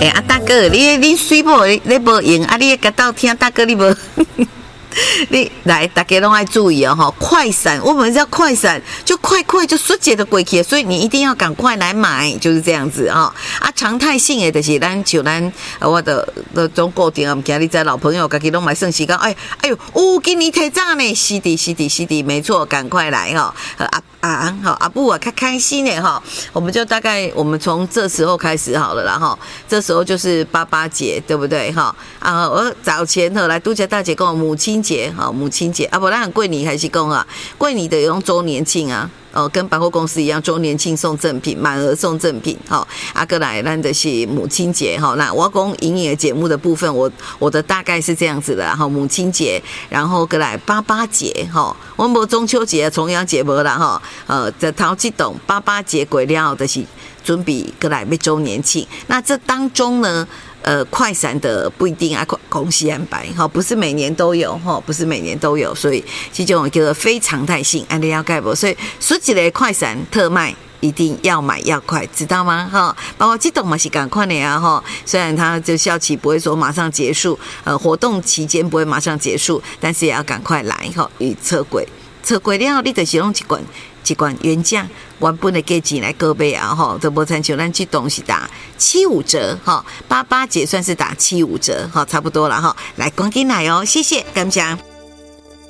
大哥，你水某你无用啊？你甲到听大哥你无？你来，大家都爱注意哦，快闪，我们叫快闪，就快就瞬间的过去，所以你一定要赶快来买，就是这样子啊。常态性的就是咱我的总固定啊，今日在老朋友家己拢买剩时间，哎呦，今年提早呢，是的，没错，赶快来哈。阿布啊，开心呢哈，我们就大概我们从这时候开始好了啦哈，这时候就是88节，对不对哈？我早前来杜家大姐跟我母亲节哈，母亲节不然过年还是讲啊，过年的用周年庆啊。跟百货公司一样，周年庆送赠品，满额送赠品。过来咱的是母亲节哈。那我讲营业节目的部分，我的大概是这样子的。然后母亲节，然后过来88节哈。我们中秋节、重阳节无啦哈。这头一栋88节过了，就是准备过来要周年庆。那这当中呢？快闪的不一定啊，公司安排哈，不是每年都有哈，不是每年都有，所以这种叫做非常态性，安利要盖不，所以说起来快闪特卖一定要买要快，知道吗？哈，包括这种嘛是赶快的啊哈，虽然它就效期不会说马上结束，活动期间不会马上结束，但是也要赶快来哈，与车轨了，你就是用一罐原价原本的价钱来购买啊吼，都无参像咱这东西打75折哈，88节算是打75折哈，差不多了哈，来赶紧来哦，谢谢，感谢。